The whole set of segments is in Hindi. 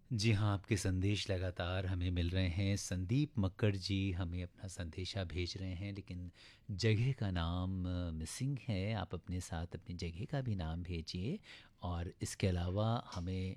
जी हाँ, आपके संदेश लगातार हमें मिल रहे हैं। संदीप मक्कड़ जी हमें अपना संदेशा भेज रहे हैं, लेकिन जगह का नाम मिसिंग है। आप अपने साथ अपनी जगह का भी नाम भेजिए। और इसके अलावा हमें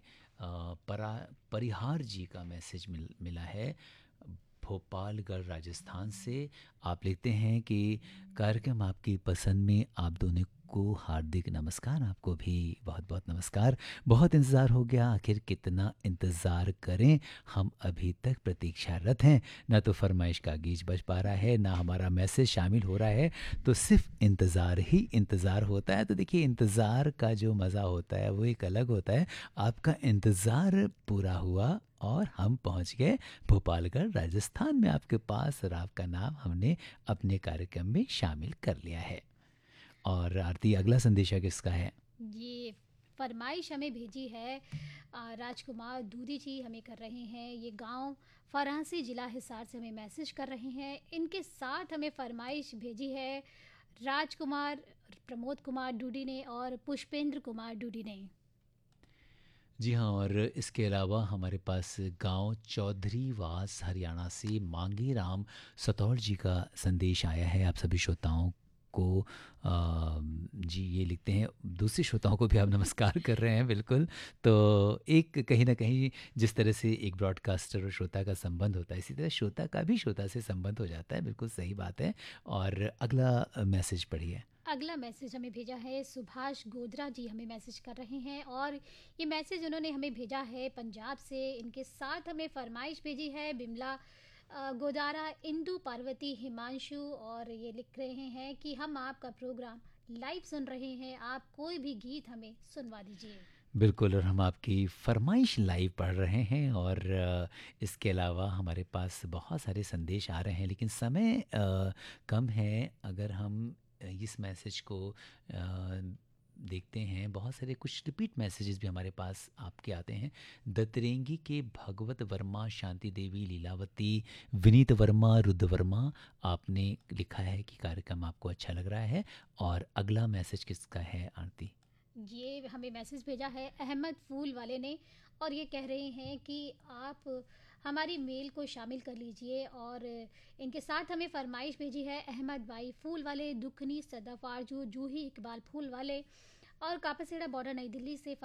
परिहार जी का मैसेज मिला है, भोपालगढ़ राजस्थान से। आप लिखते हैं कि कार्यक्रम आपकी पसंद में आप दोनों को हार्दिक नमस्कार। आपको भी बहुत बहुत नमस्कार। बहुत इंतज़ार हो गया, आखिर कितना इंतज़ार करें, हम अभी तक प्रतीक्षारत हैं। ना तो फरमाइश का गीत बज पा रहा है, ना हमारा मैसेज शामिल हो रहा है, तो सिर्फ इंतज़ार ही इंतज़ार होता है। तो देखिए, इंतज़ार का जो मज़ा होता है वो एक अलग होता है। आपका इंतज़ार पूरा हुआ और हम पहुंच गए भोपालगढ़ राजस्थान में आपके पास, और आपका नाम हमने अपने कार्यक्रम में शामिल कर लिया है। और आरती, अगला संदेशा किसका है? ये फरमाइश हमें भेजी है राजकुमार दूधी जी हमें कर रहे हैं। ये गांव फरांसी जिला हिसार से हमें मैसेज कर रहे हैं। इनके साथ हमें फरमाइश भेजी है राजकुमार प्रमोद कुमार डूडी ने और पुष्पेंद्र कुमार डूडी ने। जी हाँ, और इसके अलावा हमारे पास गांव चौधरीवास हरियाणा से मांगे राम सतौर जी का संदेश आया है। आप सभी श्रोताओं को जी ये लिखते हैं, दूसरे श्रोताओं को भी आप नमस्कार कर रहे हैं, बिल्कुल। तो एक कहीं ना कहीं जिस तरह से एक ब्रॉडकास्टर और श्रोता का संबंध होता है, इसी तरह श्रोता का भी श्रोता से संबंध हो जाता है। बिल्कुल सही बात है। और अगला मैसेज पढ़िए। अगला मैसेज हमें भेजा है सुभाष गोदरा जी हमें मैसेज कर रहे हैं, और ये मैसेज उन्होंने हमें भेजा है पंजाब से। इनके साथ हमें फरमाइश भेजी है बिमला गोदारा इंदु पार्वती हिमांशु, और ये लिख रहे हैं कि हम आपका प्रोग्राम लाइव सुन रहे हैं, आप कोई भी गीत हमें सुनवा दीजिए। बिल्कुल, और हम आपकी फरमाइश लाइव पढ़ रहे हैं। और इसके अलावा हमारे पास बहुत सारे संदेश आ रहे हैं, लेकिन समय कम है। अगर हम इस मैसेज को देखते हैं, बहुत सारे कुछ रिपीट मैसेजेस भी हमारे पास आपके आते हैं। दतरेंगी के भगवत वर्मा, शांति देवी, लीलावती, विनीत वर्मा, रुद्र वर्मा, आपने लिखा है कि कार्यक्रम आपको अच्छा लग रहा है। और अगला मैसेज किसका है आरती? ये हमें मैसेज भेजा है अहमद फूल वाले ने, और ये कह रहे हैं कि आप हमारी मेल को शामिल कर लीजिए। और इनके साथ हमें फरमाइश भेजी है अहमद भाई फूल वाले, दुखनी, सदफ आरजू, जूही इकबाल फूल वाले और कापासेड़ा बॉर्डर नई दिल्ली से